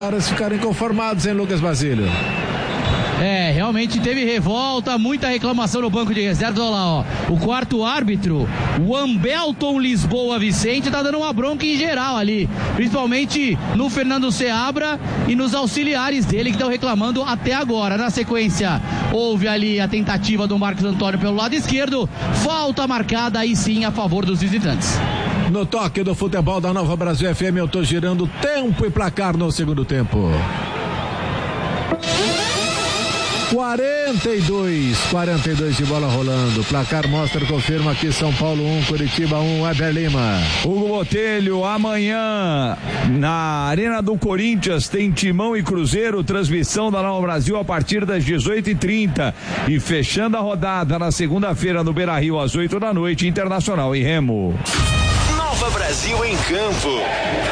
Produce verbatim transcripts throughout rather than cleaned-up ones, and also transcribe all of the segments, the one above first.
Caras ficarem conformados, hein, Lucas Basílio? É, realmente teve revolta, muita reclamação no banco de reservas. Olha lá, ó, o quarto árbitro, o Ambelton Lisboa Vicente, tá dando uma bronca em geral ali, principalmente no Fernando Seabra e nos auxiliares dele que estão reclamando até agora. Na sequência, houve ali a tentativa do Marcos Antônio pelo lado esquerdo, falta marcada aí sim a favor dos visitantes. No toque do futebol da Nova Brasil F M, eu tô girando tempo e placar no segundo tempo. quarenta e dois, quarenta e dois de bola rolando. Placar mostra, confirma aqui São Paulo um, Curitiba um, Weber Lima. Hugo Botelho, amanhã na Arena do Corinthians tem Timão e Cruzeiro, transmissão da Nova Brasil a partir das dezoito e trinta. E fechando a rodada na segunda-feira no Beira-Rio às oito da noite, Internacional e Remo. Nova Brasil em campo.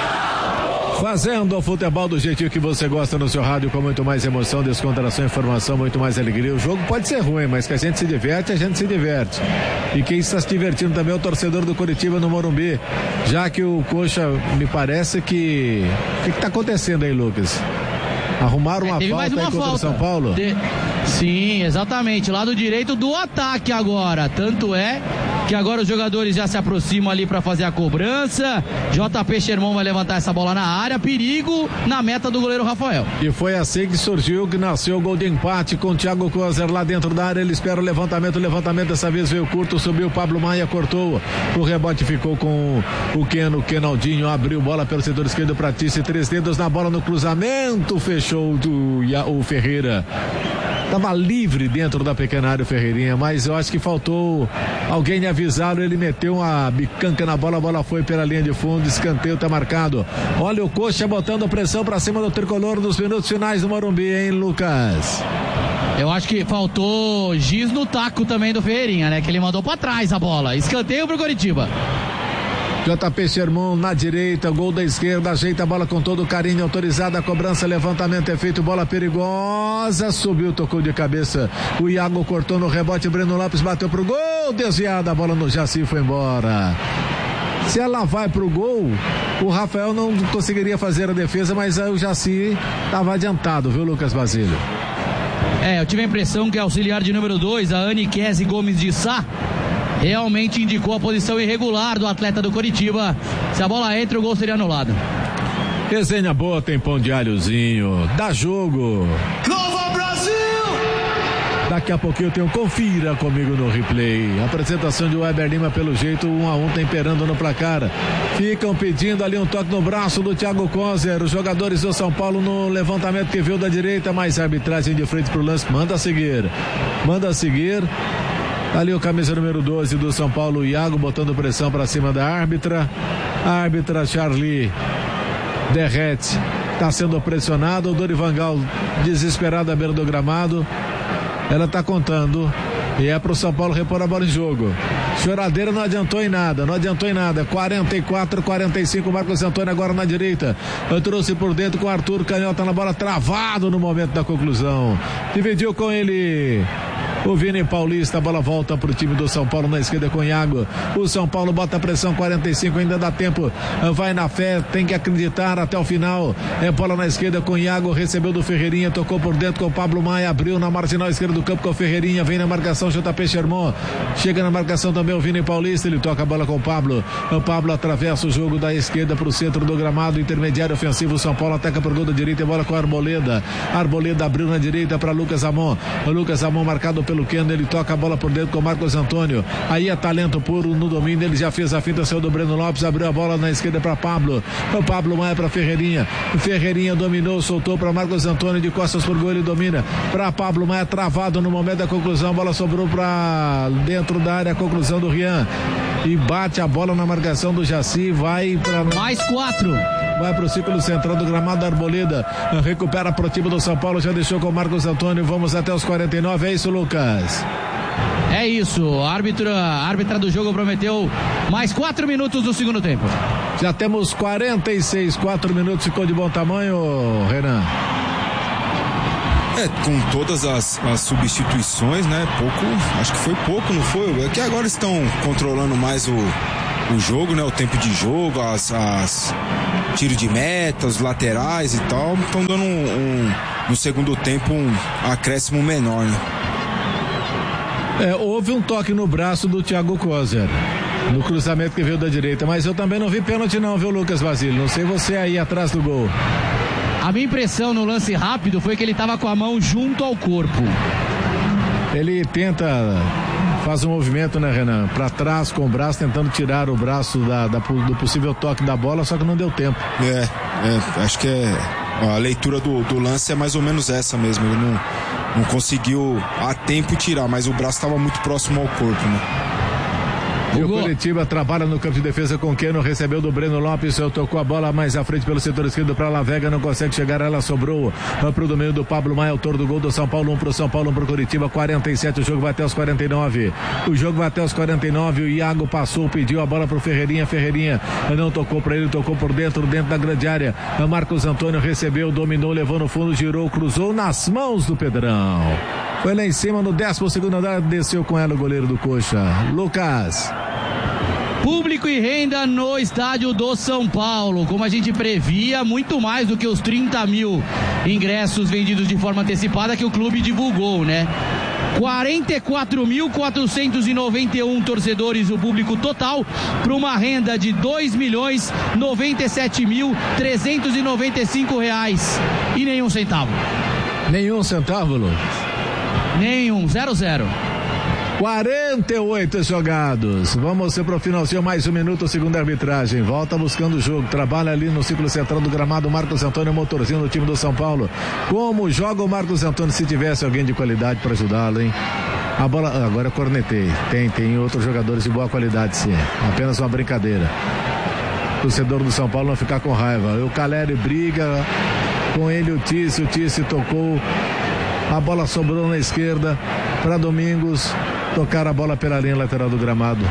Fazendo o futebol do jeitinho que você gosta no seu rádio, com muito mais emoção, descontração, informação, muito mais alegria. O jogo pode ser ruim, mas que a gente se diverte, a gente se diverte. E quem está se divertindo também é o torcedor do Curitiba no Morumbi. Já que o Coxa, me parece que... O que está acontecendo aí, Lucas? Arrumaram uma é, falta mais uma aí contra falta. o São Paulo? De... Sim, exatamente. Lado direito do ataque agora. Tanto é que agora os jogadores já se aproximam ali para fazer a cobrança. J P Sherman vai levantar essa bola na área. Perigo na meta do goleiro Rafael. E foi assim que surgiu, que nasceu o gol de empate com o Thiago Kozer lá dentro da área. Ele espera o levantamento. O levantamento dessa vez veio curto. Subiu o Pablo Maia, cortou. O rebote ficou com o Keno. O Kenaldinho abriu bola pelo setor esquerdo para Tice. Três dedos na bola no cruzamento. Fechou do, o Ferreira. Estava livre dentro da pequena área o Ferreirinha, mas eu acho que faltou alguém avisá-lo. Ele meteu uma bicanca na bola, a bola foi pela linha de fundo, escanteio tá marcado. Olha o Coxa botando pressão para cima do tricolor nos minutos finais do Morumbi, hein, Lucas? Eu acho que faltou giz no taco também do Ferreirinha, né? Que ele mandou para trás a bola. Escanteio pro Coritiba. J P Sherman na direita, gol da esquerda, ajeita a bola com todo carinho, autorizada a cobrança, levantamento é feito, bola perigosa, subiu, tocou de cabeça, o Iago cortou no rebote, Breno Lopes bateu pro gol, desviada, a bola no Jaci foi embora. Se ela vai pro gol, o Rafael não conseguiria fazer a defesa, mas aí o Jaci estava adiantado, viu, Lucas Basílio? É, eu tive a impressão que a auxiliar de número dois, a Aniquese Gomes de Sá, realmente indicou a posição irregular do atleta do Coritiba. Se a bola entra, o gol seria anulado. Resenha boa, tem pão de alhozinho. Dá jogo. Nova Brasil! Daqui a pouquinho eu tenho Confira comigo no replay. Apresentação de Weber Lima, pelo jeito, um a um temperando no placar. Ficam pedindo ali um toque no braço do Thiago Kozer. Os jogadores do São Paulo no levantamento que veio da direita, mas a arbitragem de frente pro lance. Manda seguir. Manda seguir. Ali o camisa número doze do São Paulo, Iago, botando pressão para cima da árbitra. A árbitra Charlie derrete, está sendo pressionado. O Dorival Gal, desesperado à beira do gramado. Ela está contando. E é para o São Paulo repor a bola em jogo. Choradeira não adiantou em nada, não adiantou em nada. quarenta e quatro, quarenta e cinco, Marcos Antônio agora na direita. Eu trouxe por dentro com o Arthur, canhota na bola, travado no momento da conclusão. Dividiu com ele o Vini Paulista, a bola volta pro time do São Paulo na esquerda com o Iago. O São Paulo bota a pressão, quarenta e cinco, ainda dá tempo. Vai na fé, tem que acreditar até o final. É bola na esquerda com o Iago, recebeu do Ferreirinha, tocou por dentro com o Pablo Maia, abriu na marginal esquerda do campo com o Ferreirinha, vem na marcação J P Sherman. Chega na marcação também o Vini Paulista, ele toca a bola com o Pablo. O Pablo atravessa o jogo da esquerda pro centro do gramado, intermediário ofensivo. O São Paulo ataca pro gol da direita, bola com a Arboleda. Arboleda abriu na direita para Lucas Amon. O Lucas Amon marcado pelo Keno, ele toca a bola por dentro com o Marcos Antônio. Aí é talento puro no domínio, ele já fez a finta, saiu do Breno Lopes, abriu a bola na esquerda para Pablo. O Pablo Maia para Ferreirinha. Ferreirinha dominou, soltou para Marcos Antônio, de costas por gol, ele domina para Pablo Maia, travado no momento da conclusão, a bola sobrou para dentro da área, a conclusão do Rian. E bate a bola na marcação do Jaci, vai para mais quatro. Vai pro círculo central do gramado da Arboleda. Recupera pro time do São Paulo, já deixou com o Marcos Antônio. Vamos até os quarenta e nove, é isso, Lucas? É isso, a árbitra, a árbitra do jogo prometeu mais quatro minutos do segundo tempo. Já temos quarenta e seis, quatro minutos, ficou de bom tamanho, Renan? É, com todas as, as substituições, né? Pouco, acho que foi pouco, não foi? É que agora estão controlando mais o, o jogo, né? O tempo de jogo, as, as tiro de meta, os laterais e tal, estão dando um, um, no segundo tempo um acréscimo menor, né? É, houve um toque no braço do Thiago Kozer, no cruzamento que veio da direita, mas eu também não vi pênalti não, viu, Lucas Basílio? Não sei você aí atrás do gol. A minha impressão no lance rápido foi que ele estava com a mão junto ao corpo. Ele tenta, faz um movimento, né, Renan, para trás com o braço, tentando tirar o braço da, da, do possível toque da bola, só que não deu tempo. É, é acho que é, a leitura do, do lance é mais ou menos essa mesmo, ele não, não conseguiu a tempo tirar, mas o braço estava muito próximo ao corpo, né? E o Coritiba trabalha no campo de defesa com Keno, recebeu do Breno Lopes, tocou a bola mais à frente pelo setor esquerdo para Lavega, não consegue chegar, ela sobrou para o domínio do Pablo Maia, autor do gol do São Paulo, um para o São Paulo, um para o Coritiba, quarenta e sete, o jogo vai até os quarenta e nove, o jogo vai até os quarenta e nove, o Iago passou, pediu a bola para o Ferreirinha, Ferreirinha não tocou para ele, tocou por dentro, dentro da grande área, Marcos Antônio recebeu, dominou, levou no fundo, girou, cruzou nas mãos do Pedrão, foi lá em cima no décimo segundo andar, desceu com ela o goleiro do Coxa, Lucas. Público e renda no estádio do São Paulo, como a gente previa, muito mais do que os trinta mil ingressos vendidos de forma antecipada que o clube divulgou, né? quarenta e quatro mil quatrocentos e noventa e um torcedores, o público total, para uma renda de dois milhões noventa e sete mil trezentos e noventa e cinco reais e nenhum centavo. Nenhum centavo, Lucas? Nenhum, zero, zero. quarenta e oito jogados. Vamos ser pro finalzinho, mais um minuto, segunda arbitragem. Volta buscando o jogo. Trabalha ali no círculo central do gramado. Marcos Antônio, motorzinho do time do São Paulo. Como joga o Marcos Antônio? Se tivesse alguém de qualidade para ajudá-lo, hein? A bola. Agora eu cornetei. Tem, tem outros jogadores de boa qualidade, sim. Apenas uma brincadeira. O torcedor do São Paulo não ficar com raiva. O Caleri briga com ele, o Tício. O Tício tocou. A bola sobrou na esquerda para Domingos. Tocar a bola pela linha lateral do gramado.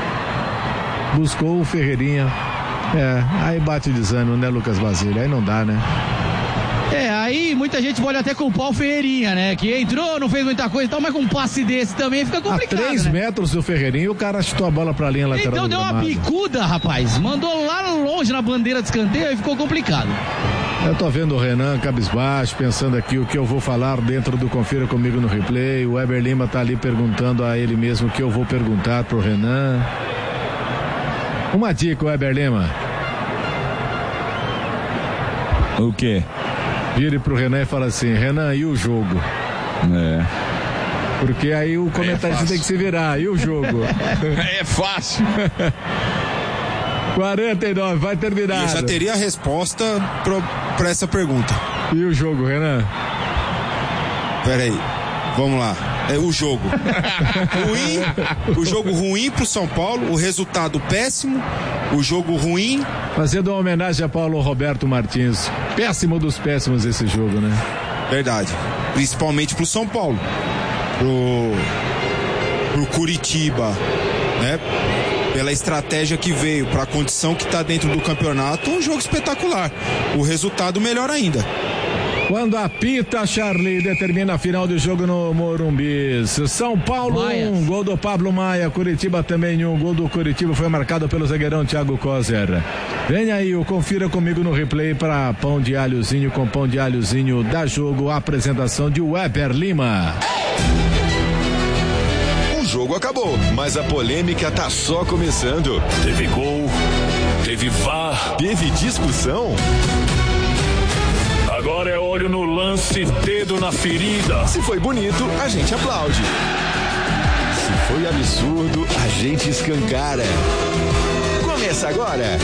Buscou o Ferreirinha. É, aí bate desânimo, né, Lucas Basílio? Aí não dá, né? É, aí muita gente pode até culpar o Ferreirinha, né? Que entrou, não fez muita coisa e tal, mas com um passe desse também fica complicado. A três né? metros do Ferreirinha, o cara chutou a bola pra linha lateral então do gramado. Então deu uma bicuda, rapaz. Mandou lá longe na bandeira de escanteio e ficou complicado. Eu tô vendo o Renan cabisbaixo, pensando aqui o que eu vou falar dentro do Confira Comigo no Replay. O Weber Lima tá ali perguntando a ele mesmo o que eu vou perguntar pro Renan. Uma dica, Weber Lima. O quê? Vire pro Renan e fala assim: Renan, e o jogo? É. Porque aí o comentarista é tem que se virar. E o jogo? É fácil. quarenta e nove, vai terminar. Eu já teria a resposta para essa pergunta. E o jogo, Renan? Peraí, vamos lá. É o jogo. ruim, o jogo ruim pro São Paulo, o resultado péssimo, o jogo ruim. Fazendo uma homenagem a Paulo Roberto Martins. Péssimo dos péssimos esse jogo, né? Verdade. Principalmente pro São Paulo. Pro, pro Curitiba, né? Pela estratégia que veio, para a condição que está dentro do campeonato, um jogo espetacular. O resultado melhor ainda. Quando apita, Charlie determina a final do jogo no Morumbi. São Paulo, Maia. um gol do Pablo Maia. Curitiba também um gol do Curitiba foi marcado pelo zagueirão Thiago Kozer. Vem aí, o Confira Comigo no Replay para Pão de Alhozinho com Pão de Alhozinho da Jogo. A apresentação de Weber Lima. O jogo acabou, mas a polêmica tá só começando. Teve gol, teve V A R, teve discussão. Agora é olho no lance, dedo na ferida. Se foi bonito, a gente aplaude. Se foi absurdo, a gente escancara. Começa agora.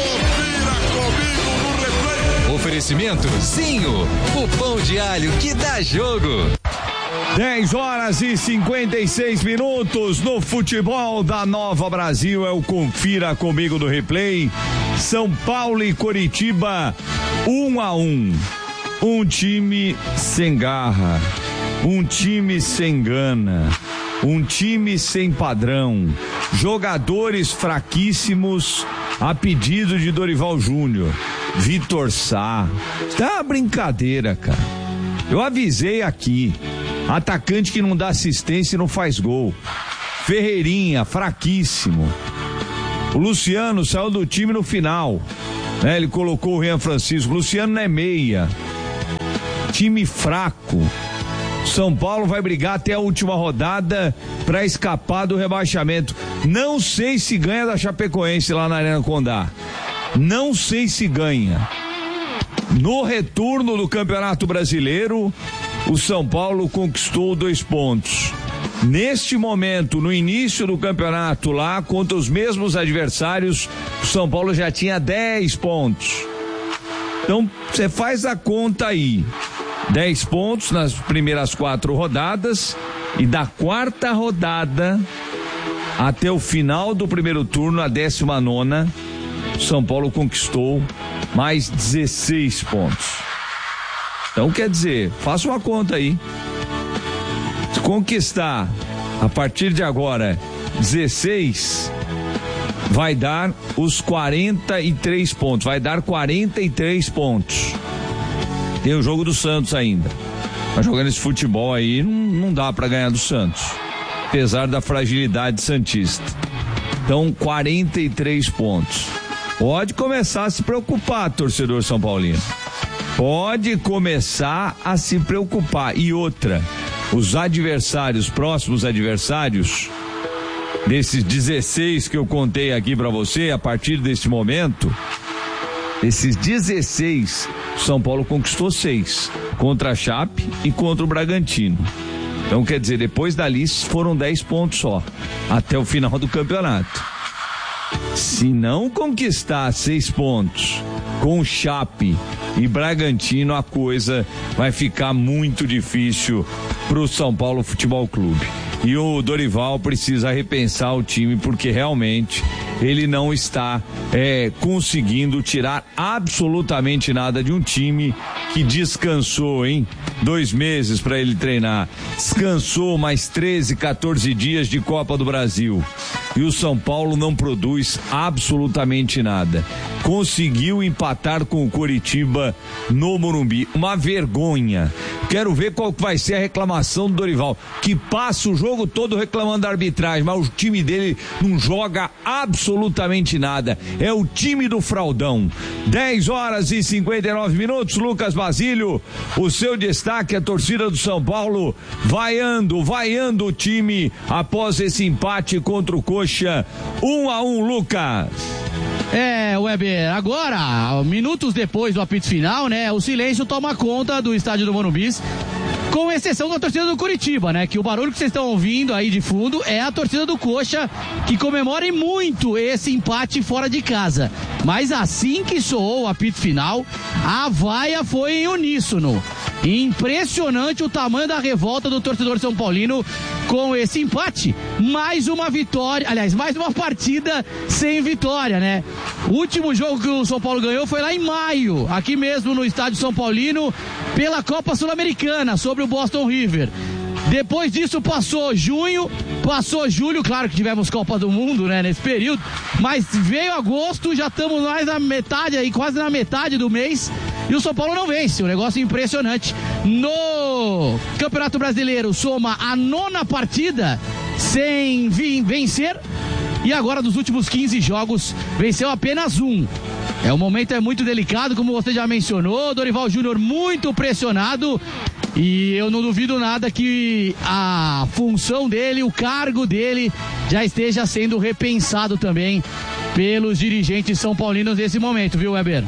Oferecimento Zinho, o pão de alho que dá jogo. dez horas e cinquenta e seis minutos no futebol da Nova Brasil. É o Confira Comigo do Replay. São Paulo e Coritiba, um a um. Um time sem garra, um time sem gana, um time sem padrão, jogadores fraquíssimos a pedido de Dorival Júnior, Vitor Sá. Tá uma brincadeira, cara. Eu avisei aqui. Atacante que não dá assistência e não faz gol. Ferreirinha, fraquíssimo. O Luciano saiu do time no final, né? Ele colocou o Rian Francisco. O Luciano não é meia. Time fraco. São Paulo vai brigar até a última rodada para escapar do rebaixamento. Não sei se ganha da Chapecoense lá na Arena Condá. Não sei se ganha. No retorno do Campeonato Brasileiro, o São Paulo conquistou dois pontos. Neste momento, no início do campeonato lá, contra os mesmos adversários, o São Paulo já tinha dez pontos. Então, você faz a conta aí. dez pontos nas primeiras quatro rodadas, e da quarta rodada até o final do primeiro turno, a décima nona, São Paulo conquistou mais dezesseis pontos. Então, quer dizer, faça uma conta aí. Se conquistar a partir de agora dezesseis, vai dar os quarenta e três pontos, vai dar quarenta e três pontos. Tem o jogo do Santos ainda. Mas jogando esse futebol aí, não, não dá pra ganhar do Santos, apesar da fragilidade santista. Então, quarenta e três pontos. Pode começar a se preocupar, torcedor São Paulino. Pode começar a se preocupar. E outra, os adversários, próximos adversários, desses dezesseis que eu contei aqui pra você, a partir desse momento, esses dezesseis, São Paulo conquistou seis, contra a Chape e contra o Bragantino. Então, quer dizer, depois dali foram dez pontos só, até o final do campeonato. Se não conquistar seis pontos com Chape e Bragantino, a coisa vai ficar muito difícil pro São Paulo Futebol Clube. E o Dorival precisa repensar o time, porque realmente ele não está é, conseguindo tirar absolutamente nada de um time que descansou, hein? Dois meses para ele treinar. Descansou mais treze, quatorze dias de Copa do Brasil. E o São Paulo não produz absolutamente nada. Conseguiu empatar com o Coritiba no Morumbi. Uma vergonha. Quero ver qual vai ser a reclamação do Dorival, que passa o jogo todo reclamando da arbitragem, mas o time dele não joga absolutamente nada. É o time do fraudão. dez horas e cinquenta e nove minutos. Lucas Basílio, o seu destaque, a torcida do São Paulo vaiando, vaiando o time após esse empate contra o Coxa. Um a um, Lucas. É, Weber, agora, minutos depois do apito final, né, o silêncio toma conta do estádio do Morumbi, com exceção da torcida do Coritiba, né, que o barulho que vocês estão ouvindo aí de fundo é a torcida do Coxa, que comemora muito esse empate fora de casa. Mas assim que soou o apito final, a vaia foi em uníssono. Impressionante o tamanho da revolta do torcedor são paulino com esse empate. Mais uma vitória, aliás, mais uma partida sem vitória, né? O último jogo que o São Paulo ganhou foi lá em maio, aqui mesmo no estádio São Paulino, pela Copa Sul-Americana, sobre o Boston River. Depois disso passou junho, passou julho, claro que tivemos Copa do Mundo, né, nesse período, mas veio agosto, já estamos mais na metade aí, quase na metade do mês, e o São Paulo não vence, um negócio impressionante. No Campeonato Brasileiro soma a nona partida sem vencer, e agora dos últimos quinze jogos venceu apenas um. É, o momento é muito delicado, como você já mencionou, Dorival Júnior muito pressionado, e eu não duvido nada que a função dele, o cargo dele, já esteja sendo repensado também pelos dirigentes são paulinos nesse momento, viu, Weber?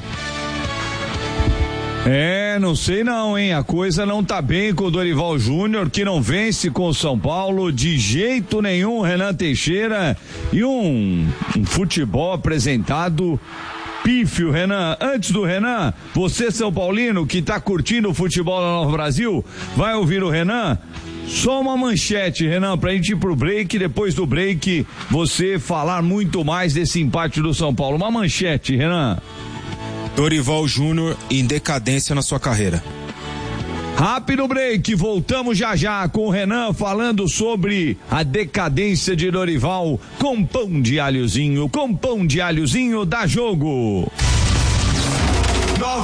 É, não sei não, hein? A coisa não tá bem com o Dorival Júnior, que não vence com o São Paulo de jeito nenhum, Renan Teixeira, e um, um futebol apresentado pífio, Renan. Antes do Renan, você São Paulino que tá curtindo o futebol da Nova Brasil, vai ouvir o Renan? Só uma manchete, Renan, pra gente ir pro break, depois do break você falar muito mais desse empate do São Paulo. Uma manchete, Renan. Dorival Júnior em decadência na sua carreira. Rápido break, voltamos já já com o Renan falando sobre a decadência de Dorival com pão de alhozinho, com pão de alhozinho dá jogo.